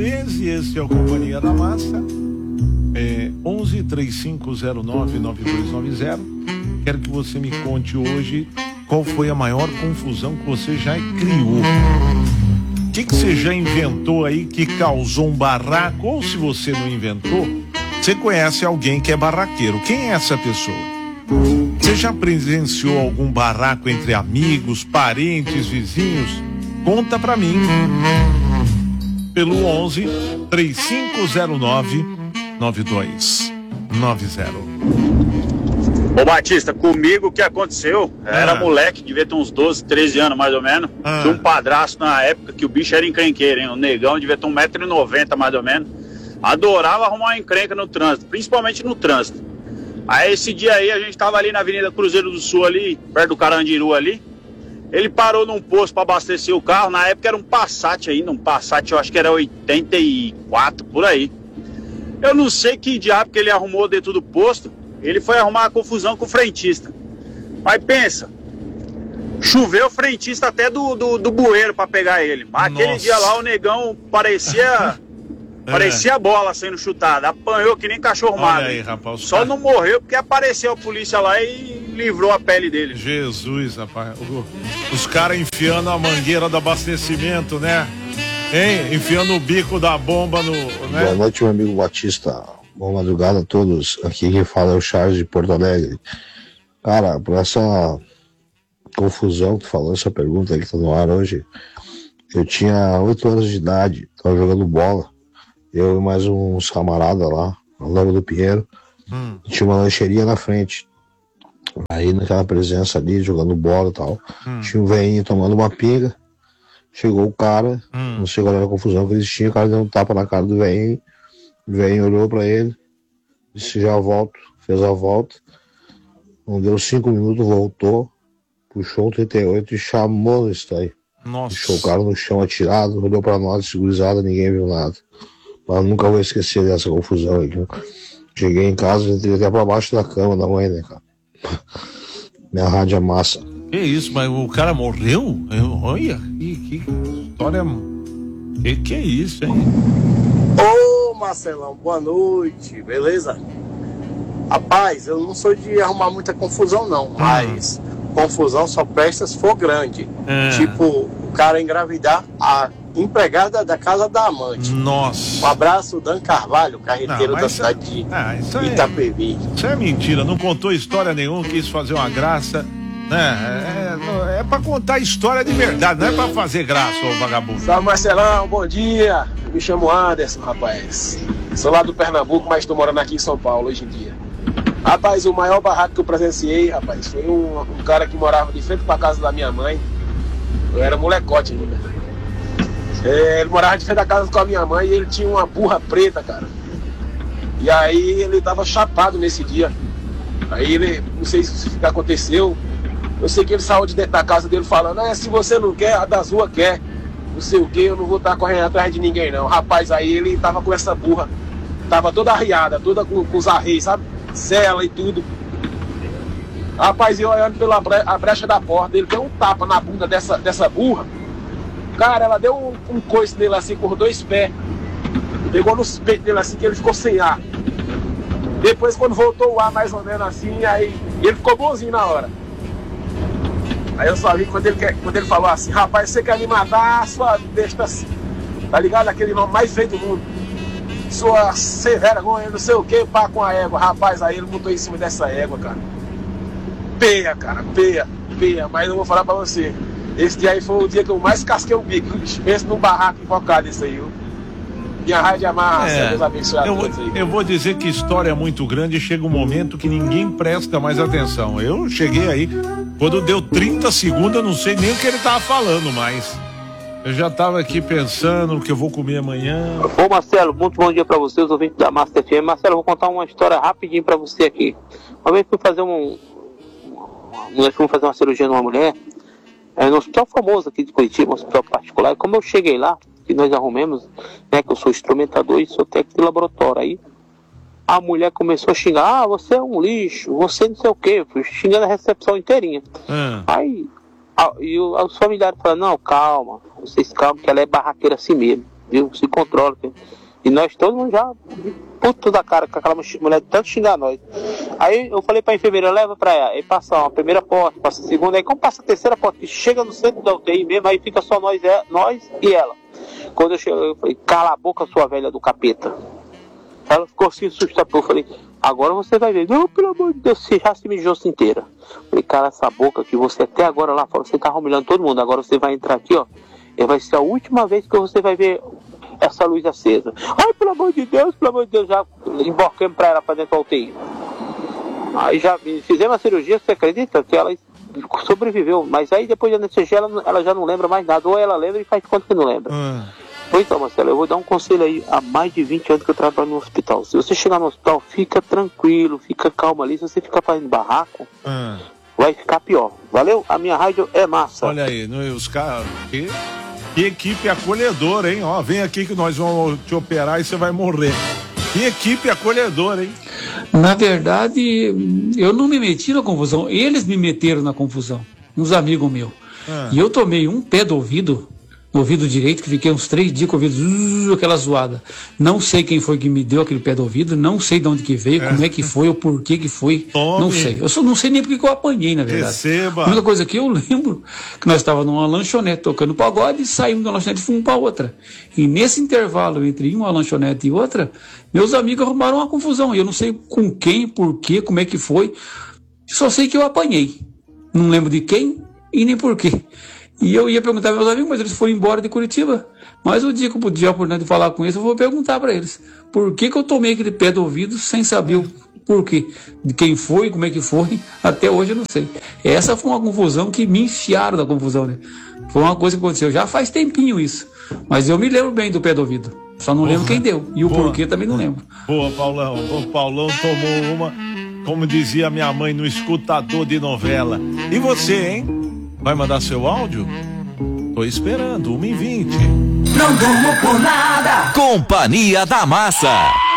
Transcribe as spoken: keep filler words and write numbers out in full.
treze, esse é o Companhia da Massa. É onze, três cinco zero nove, nove dois nove zero. Quero que você me conte hoje qual foi a maior confusão que você já criou. O que, que você já inventou aí que causou um barraco? Ou se você não inventou, você conhece alguém que é barraqueiro. Quem é essa pessoa? Você já presenciou algum barraco entre amigos, parentes, vizinhos? Conta pra mim. Pelo onze, três cinco zero nove, nove dois nove zero. Ô Batista, comigo o que aconteceu? Ah. Era moleque, devia ter uns doze, treze anos mais ou menos. Ah. Tinha um padrasto na época que o bicho era encrenqueiro, hein? O negão devia ter um metro e noventa mais ou menos. Adorava arrumar uma encrenca no trânsito, principalmente no trânsito. Aí esse dia aí a gente tava ali na Avenida Cruzeiro do Sul ali, perto do Carandiru ali. Ele parou num posto para abastecer o carro, na época era um Passat ainda, um Passat eu acho que era oitenta e quatro, por aí. Eu não sei que diabo que ele arrumou dentro do posto, ele foi arrumar a confusão com o frentista. Mas pensa, choveu o frentista até do, do, do bueiro para pegar ele. Mas aquele Nossa. dia lá o negão parecia... É. Parecia a bola sendo chutada, apanhou que nem cachorro Olha magro. aí, rapaz, os Só cara- não morreu porque apareceu a polícia lá e livrou a pele dele. Jesus, rapaz. O- Os caras enfiando a mangueira do abastecimento, né? Hein? Enfiando o bico da bomba no... Né? Boa noite, meu amigo Batista. Boa madrugada a todos. Aqui quem fala é o Charles de Porto Alegre. Cara, por essa confusão que tu falou, essa pergunta aí que tá no ar hoje, eu tinha oito anos de idade, tava jogando bola. Eu e mais uns camaradas lá, no Lago do Pinheiro, Hum. tinha uma lancheria na frente. Aí naquela presença ali, jogando bola e tal, Hum. tinha um velhinho tomando uma pinga. Chegou o cara, Hum. não sei qual era a confusão que eles tinham, o cara deu um tapa na cara do velhinho. O velhinho olhou pra ele, disse já volto, fez a volta. Não deu cinco minutos, voltou, puxou um trinta e oito e chamou isso aí. Nossa. Deixou o cara no chão atirado, olhou pra nós, segurizada, ninguém viu nada. Mas nunca vou esquecer dessa confusão aí. Viu? Cheguei em casa, entrei até pra baixo da cama da mãe, né, cara? Minha rádio é massa. Que isso, mas o cara morreu? Eu, olha, que, que história... Que que é isso, hein? Ô Marcelão, boa noite, beleza? Rapaz, eu não sou de arrumar muita confusão não, mas confusão só presta se for grande. É. Tipo, o cara engravidar a empregada da casa da amante. Nossa. Um abraço, Dan Carvalho, carreteiro Não, da mas cidade isso- de Ah, isso é... Itapevi. Isso é mentira, não contou história nenhuma, quis fazer uma graça, né? É, é pra contar história de verdade, não é pra fazer graça, ô vagabundo. Salve Marcelão, bom dia. Eu me chamo Anderson, rapaz. Sou lá do Pernambuco, mas estou morando aqui em São Paulo hoje em dia. Rapaz, o maior barraco que eu presenciei, rapaz, foi um, um cara que morava de frente pra casa da minha mãe. Eu era molecote ainda. É, ele morava de frente da casa com a minha mãe e ele tinha uma burra preta, cara. E aí ele tava chapado nesse dia. Aí ele, não sei se o que aconteceu, eu sei que ele saiu de dentro da casa dele falando, ah, se você não quer, a das ruas quer. Não sei o que, eu não vou estar correndo atrás de ninguém não. Rapaz, aí ele tava com essa burra, tava toda arriada, toda com, com os arreios, sabe? Cela e tudo. Rapaz, eu olhando pela bre a brecha da porta, ele deu um tapa na bunda dessa, dessa burra. Cara, ela deu um, um coice nele assim, com os dois pés. Pegou nos peitos dele assim, que ele ficou sem ar. Depois, quando voltou o ar mais ou menos assim, aí ele ficou bonzinho na hora. Aí eu só vi quando ele, quer, quando ele falou assim, rapaz, você quer me matar, sua besta assim. Tá ligado? Aquele nome mais feio do mundo. Sua sem vergonha, não sei o que, pá com a égua. Rapaz, aí ele botou em cima dessa égua, cara. Peia, cara, peia, peia. Mas eu vou falar pra você. Esse dia aí foi o dia que eu mais casquei o bico. Pensa num barraco invocado isso aí, viu? Minha rádio amarra, É, Deus abençoe a eu, todos aí. eu vou dizer que história é muito grande e chega um momento que ninguém presta mais atenção. Eu cheguei aí, quando deu trinta segundos, eu não sei nem o que ele tava falando mais. Eu já tava aqui pensando o que eu vou comer amanhã. Ô Marcelo, muito bom dia pra você, os ouvintes da Master F M. Marcelo, eu vou contar uma história rapidinho pra você aqui. Uma vez fui fazer um... Nós fomos fazer uma cirurgia numa mulher, é, no hospital famoso aqui de Curitiba, um hospital particular. E como eu cheguei lá, que nós arrumamos, né, que eu sou instrumentador e sou técnico de laboratório, aí a mulher começou a xingar, ah, você é um lixo, você não sei o que, xingando a recepção inteirinha. Hum. Aí, a, e o, os familiares falaram, não, calma, vocês calma, que ela é barraqueira assim mesmo. viu? Se controla, viu? E nós todo mundo já puto da cara com aquela mulher de tanto xingar nós. Aí eu falei pra enfermeira, leva pra ela. Aí passa uma primeira porta, passa a segunda, aí como passa a terceira porta, que chega no centro da U T I mesmo, aí fica só nós, é, nós e ela. Quando eu cheguei, eu falei, cala a boca, sua velha do capeta. Ela ficou assim, assustada. Eu falei, agora você vai ver. Não, pelo amor de Deus, você já se mijou-se inteira. Eu falei, cara, essa boca que você até agora lá fora, você tá humilhando todo mundo. Agora você vai entrar aqui, ó. E vai ser a última vez que você vai ver essa luz acesa. Ai, pelo amor de Deus, pelo amor de Deus, já emborquemos pra ela pra dentro da U T I. Aí já fizemos a cirurgia, você acredita? Que ela sobreviveu. Mas aí depois da anestesia, ela, ela já não lembra mais nada. Ou ela lembra e faz conta que não lembra. Hum. Pois então, Marcelo, eu vou dar um conselho aí. Há mais de vinte anos que eu trabalho no hospital. Se você chegar no hospital, fica tranquilo, fica calmo ali. Se você ficar fazendo barraco, hum. vai ficar pior. Valeu? A minha rádio é massa. Olha aí, os caras... Que, que equipe acolhedora, hein? Ó, vem aqui que nós vamos te operar e você vai morrer. Que equipe acolhedora, hein? Na verdade, eu não me meti na confusão. Eles me meteram na confusão. Uns amigos meus. Ah. E eu tomei um pé do ouvido... no ouvido direito, que fiquei uns três dias com o ouvido, uh, aquela zoada. Não sei quem foi que me deu aquele pé do ouvido, não sei de onde que veio, é. como é que foi, ou por que que foi, Tome. não sei. Eu só não sei nem porque que eu apanhei, na verdade. Receba. A única coisa que eu lembro, que nós estávamos numa lanchonete tocando pagode, e saímos da lanchonete e fomos para outra. E nesse intervalo entre uma lanchonete e outra, meus amigos arrumaram uma confusão. Eu não sei com quem, por quê, como é que foi. Só sei que eu apanhei. Não lembro de quem e nem por quê. E eu ia perguntar aos meus amigos, mas eles foram embora de Curitiba. Mas o dia que eu puder a oportunidade de falar com eles, eu vou perguntar para eles. Por que que eu tomei aquele pé do ouvido sem saber o porquê? De quem foi, como é que foi, até hoje eu não sei. Essa foi uma confusão que me enfiaram da confusão, né? Foi uma coisa que aconteceu. Já faz tempinho isso. Mas eu me lembro bem do pé do ouvido. Só não Boa. lembro quem deu. E o Boa. porquê também não lembro. Boa, Paulão. O Paulão tomou uma, como dizia minha mãe, no escutador de novela. E você, hein? Vai mandar seu áudio? Tô esperando, uma e vinte. Não durmo por nada. Companhia da Massa.